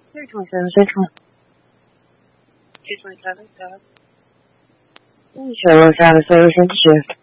327, 227, 7. Sure, looks out of service and shift.